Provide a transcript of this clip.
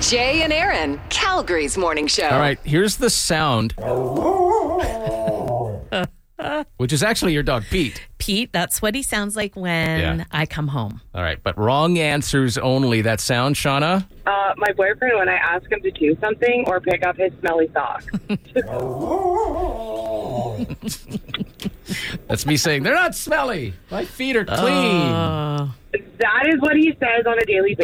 Jay and Aaron, Calgary's morning show. All right, here's the sound, which is actually your dog, Pete. Pete, that's what he sounds like when I come home. All right, but wrong answers only. That sound, Shauna? My boyfriend, when I ask him to do something or pick up his smelly socks. That's me saying, they're not smelly. My feet are clean. That is what he says on a daily basis.